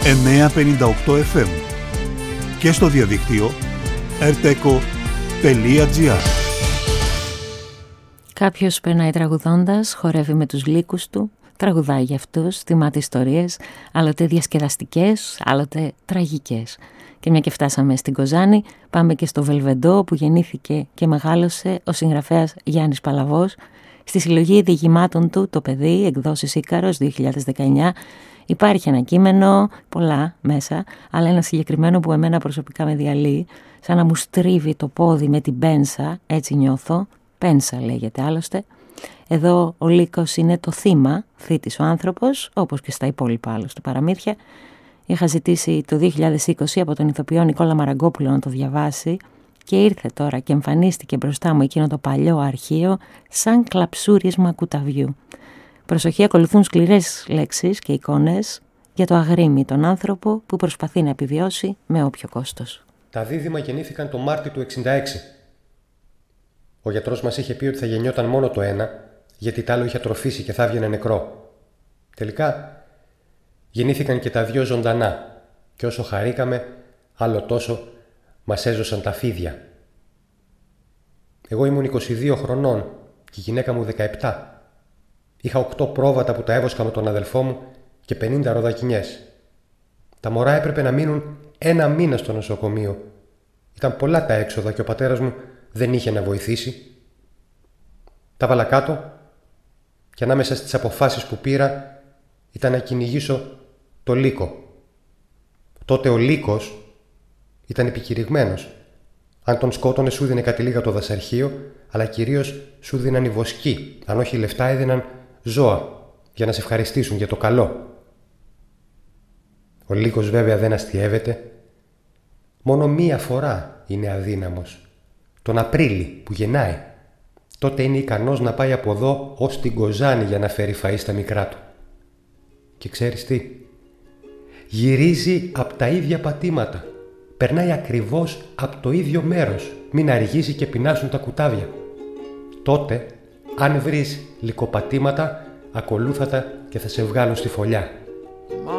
958 FM και στο διαδίκτυο rteco.gr. Κάποιος περνάει τραγουδώντας, χορεύει με τους λύκους του, τραγουδάει για αυτούς, θυμάται ιστορίες, άλλοτε διασκεδαστικές, άλλοτε τραγικές. Και μια και φτάσαμε στην Κοζάνη, πάμε και στο Βελβεντό, που γεννήθηκε και μεγάλωσε ο συγγραφέας Γιάννης Παλαβός. Στη συλλογή διηγημάτων του «Το παιδί», εκδόσεις Ίκαρος 2019, υπάρχει ένα κείμενο, πολλά μέσα, αλλά ένα συγκεκριμένο που εμένα προσωπικά με διαλύει, σαν να μου στρίβει το πόδι με την πένσα, έτσι νιώθω. Πένσα λέγεται άλλωστε. Εδώ ο Λύκος είναι το θύμα, θήτης ο άνθρωπος, όπως και στα υπόλοιπα άλλωστε παραμύθια. Είχα ζητήσει το 2020 από τον ηθοποιό Νικόλα Μαραγκόπουλο να το διαβάσει και ήρθε τώρα και εμφανίστηκε μπροστά μου εκείνο το παλιό αρχείο σαν κλαψούρισμα κουταβιού. Προσοχή, ακολουθούν σκληρές λέξεις και εικόνες για το αγρίμι, τον άνθρωπο που προσπαθεί να επιβιώσει με όποιο κόστος. Τα δίδυμα γεννήθηκαν το Μάρτιο του 1966. Ο γιατρός μας είχε πει ότι θα γεννιόταν μόνο το ένα, γιατί τ' άλλο είχε ατροφήσει και θα έβγαινε νεκρό. Τελικά γεννήθηκαν και τα δυο ζωντανά, και όσο χαρήκαμε, άλλο τόσο μας έζωσαν τα φίδια. Εγώ ήμουν 22 χρονών και η γυναίκα μου 17. Είχα 8 πρόβατα που τα έβοσκα με τον αδελφό μου και 50 ροδακινιές. Τα μωρά έπρεπε να μείνουν 1 μήνα στο νοσοκομείο. Ήταν πολλά τα έξοδα και ο πατέρας μου δεν είχε να βοηθήσει. Τα βάλα κάτω και ανάμεσα στις αποφάσεις που πήρα ήταν να κυνηγήσω το Λύκο. Τότε ο Λύκος ήταν επικηρυγμένος. Αν τον σκότωνε σου δίνε κάτι λίγα το δασαρχείο, αλλά κυρίως σου δίναν οι βοσκοί. Αν όχι λεφτά έδιναν ζώα για να σε ευχαριστήσουν για το καλό. Ο Λύκος βέβαια δεν αστιεύεται. Μόνο 1 φορά είναι αδύναμος. Τον Απρίλη που γεννάει. Τότε είναι ικανός να πάει από εδώ ως την Κοζάνη για να φέρει φαΐ στα μικρά του. Και ξέρεις τι? Γυρίζει από τα ίδια πατήματα. Περνάει ακριβώς από το ίδιο μέρος. Μην αργήσει και πεινάσουν τα κουτάβια. Τότε, αν βρεις λυκοπατήματα, ακολούθα τα και θα σε βγάλουν στη φωλιά.